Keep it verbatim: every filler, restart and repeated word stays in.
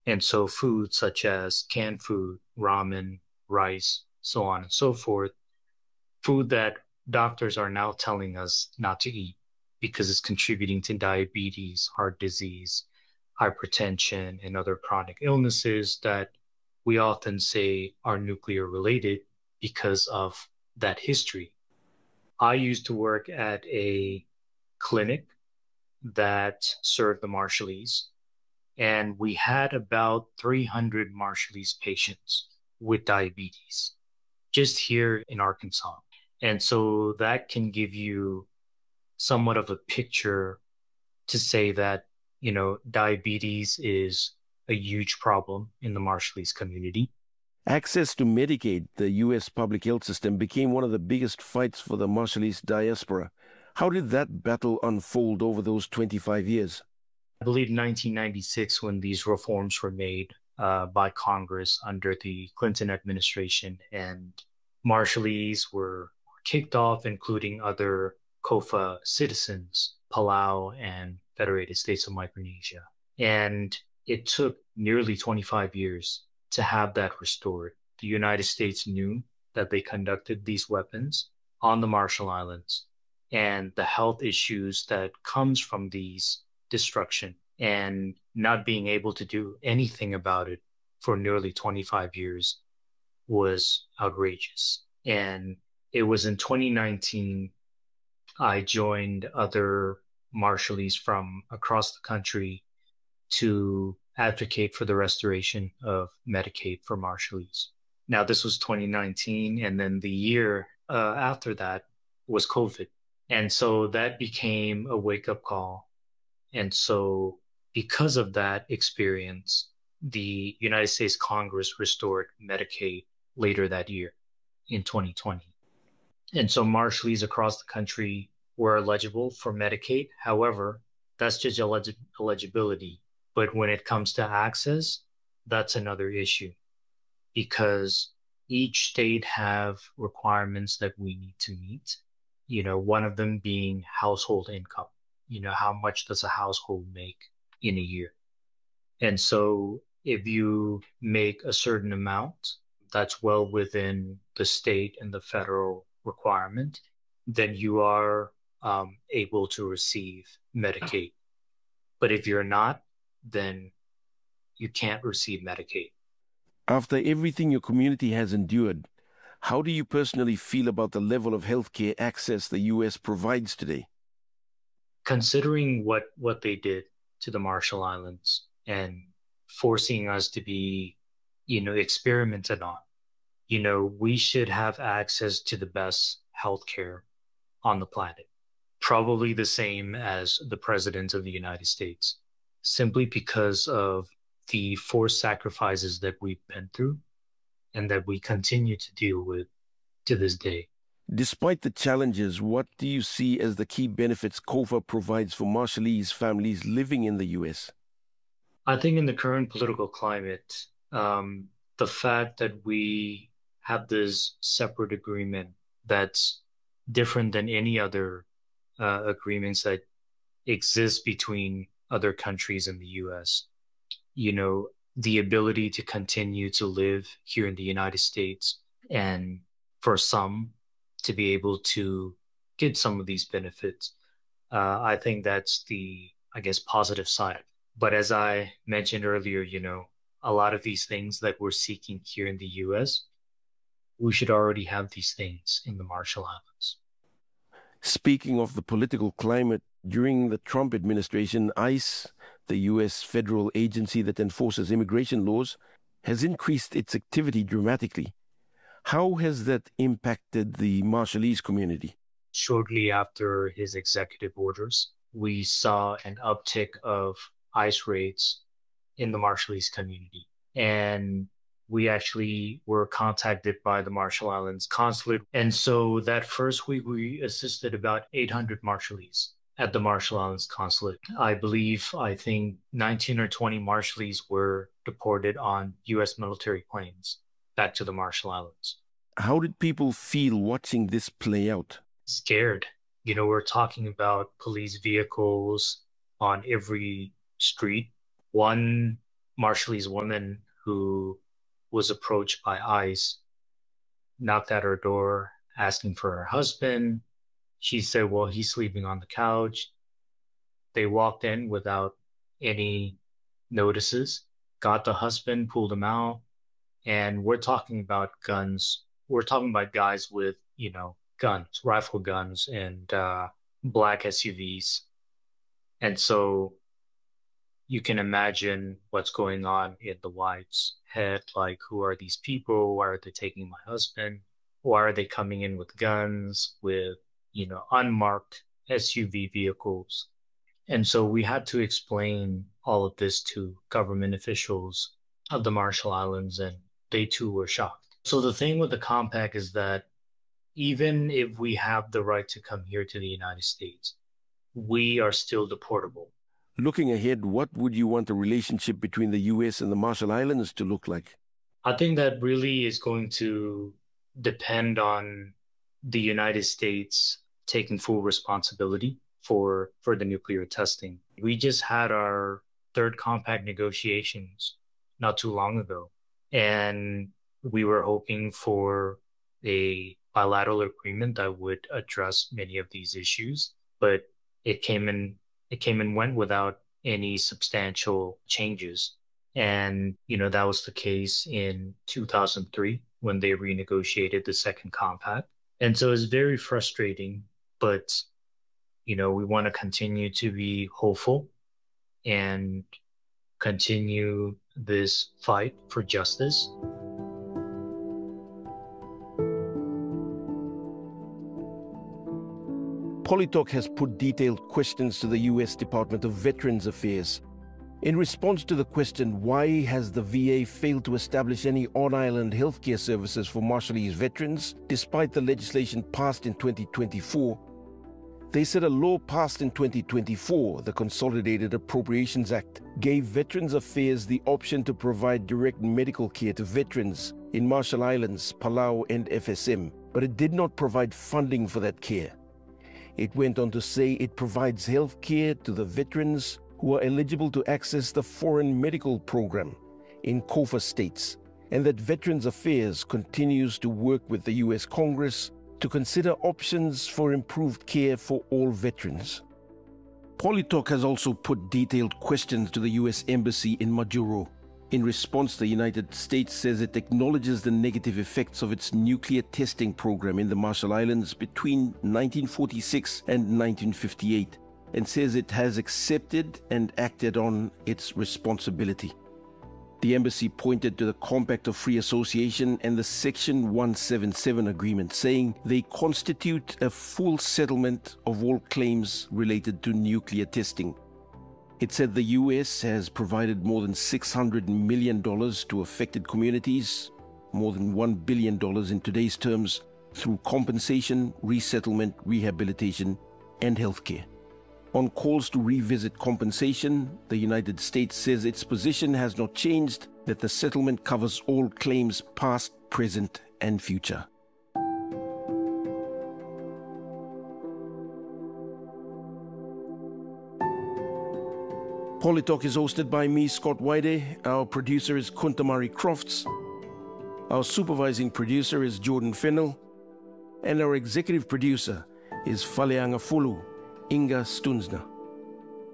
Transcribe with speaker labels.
Speaker 1: And so food such as canned food, ramen, rice, so on and so forth, food that doctors are now telling us not to eat because it's contributing to diabetes, heart disease, hypertension, and other chronic illnesses that we often say are nuclear related because of that history. I used to work at a clinic that served the Marshallese, and we had about three hundred Marshallese patients with diabetes just here in Arkansas. And so that can give you somewhat of a picture to say that, you know, diabetes is a huge problem in the Marshallese community.
Speaker 2: Access to Medicaid, the U S public health system, became one of the biggest fights for the Marshallese diaspora. How did that battle unfold over those twenty-five years?
Speaker 1: I believe nineteen ninety-six, when these reforms were made uh, by Congress under the Clinton administration, and Marshallese were kicked off, including other COFA citizens, Palau and Federated States of Micronesia. And it took nearly twenty-five years to have that restored. The United States knew that they conducted these weapons on the Marshall Islands and the health issues that comes from these destruction and not being able to do anything about it for nearly twenty-five years was outrageous. And it was in twenty nineteen I joined other Marshallese from across the country to advocate for the restoration of Medicaid for Marshallese. Now, this was twenty nineteen, and then the year uh, after that was COVID. And so that became a wake up call. And so, because of that experience, the United States Congress restored Medicaid later that year in twenty twenty. And so Marshallese across the country were eligible for Medicaid. However, that's just elig- eligibility. But when it comes to access, that's another issue because each state have requirements that we need to meet. You know, one of them being household income. You know, how much does a household make in a year? And so if you make a certain amount that's well within the state and the federal requirement, then you are um, able to receive Medicaid. But if you're not, then you can't receive Medicaid.
Speaker 2: After everything your community has endured, how do you personally feel about the level of healthcare access the U S provides today?
Speaker 1: Considering what what they did to the Marshall Islands and forcing us to be, you know, experimented on, you know, we should have access to the best healthcare on the planet, probably the same as the President of the United States, simply because of the forced sacrifices that we've been through and that we continue to deal with to this day.
Speaker 2: Despite the challenges, what do you see as the key benefits COFA provides for Marshallese families living in the U S?
Speaker 1: I think in the current political climate, um, the fact that we have this separate agreement that's different than any other uh, agreements that exist between other countries in the U S, you know, the ability to continue to live here in the United States and for some to be able to get some of these benefits. Uh, I think that's the, I guess, positive side. But as I mentioned earlier, you know, a lot of these things that we're seeking here in the U S, we should already have these things in the Marshall Islands.
Speaker 2: Speaking of the political climate, during the Trump administration, ICE, the U S federal agency that enforces immigration laws, has increased its activity dramatically. How has that impacted the Marshallese community?
Speaker 1: Shortly after his executive orders, we saw an uptick of ICE raids in the Marshallese community. And we actually were contacted by the Marshall Islands consulate. And so that first week, we assisted about eight hundred Marshallese at the Marshall Islands consulate. I believe, I think nineteen or twenty Marshallese were deported on U S military planes back to the Marshall Islands.
Speaker 2: How did people feel watching this play out?
Speaker 1: Scared. You know, we're talking about police vehicles on every street. One Marshallese woman who was approached by ICE knocked at her door asking for her husband. She said, well, he's sleeping on the couch. They walked in without any notices, got the husband, pulled him out, and we're talking about guns. We're talking about guys with, you know, guns, rifle guns, and uh, black S U Vs. And so you can imagine what's going on in the wife's head. Like, who are these people? Why are they taking my husband? Why are they coming in with guns, with, you know, unmarked S U V vehicles? And so we had to explain all of this to government officials of the Marshall Islands, and they too were shocked. So the thing with the compact is that even if we have the right to come here to the United States, we are still deportable.
Speaker 2: Looking ahead, what would you want the relationship between the U S and the Marshall Islands to look like?
Speaker 1: I think that really is going to depend on the United States taking full responsibility for for the nuclear testing. We just had our third compact negotiations not too long ago, and we were hoping for a bilateral agreement that would address many of these issues, but it came in it came and went without any substantial changes. And, you know, that was the case in two thousand three when they renegotiated the second compact. And so it's very frustrating, but, you know, we want to continue to be hopeful and continue this fight for justice.
Speaker 2: Polytalk has put detailed questions to the U S Department of Veterans Affairs. In response to the question, why has the V A failed to establish any on-island healthcare services for Marshallese veterans, despite the legislation passed in twenty twenty-four, they said a law passed in twenty twenty-four, the Consolidated Appropriations Act, gave Veterans Affairs the option to provide direct medical care to veterans in Marshall Islands, Palau, and F S M, but it did not provide funding for that care. It went on to say it provides health care to the veterans who are eligible to access the Foreign Medical Program in COFA states, and that Veterans Affairs continues to work with the U S Congress to consider options for improved care for all veterans. Polytalk has also put detailed questions to the U S Embassy in Majuro. In response, the United States says it acknowledges the negative effects of its nuclear testing program in the Marshall Islands between nineteen forty-six and nineteen fifty-eight, and says it has accepted and acted on its responsibility. The embassy pointed to the Compact of Free Association and the Section one seventy-seven agreement, saying they constitute a full settlement of all claims related to nuclear testing. It said the U S has provided more than six hundred million dollars to affected communities, more than one billion dollars in today's terms, through compensation, resettlement, rehabilitation, and healthcare. On calls to revisit compensation, the United States says its position has not changed, that the settlement covers all claims past, present, and future. Polytalk is hosted by me, Scott Waide. Our producer is Kuntamari Crofts. Our supervising producer is Jordan Fennell. And our executive producer is Faleanga Fulu, Inga Stunsna.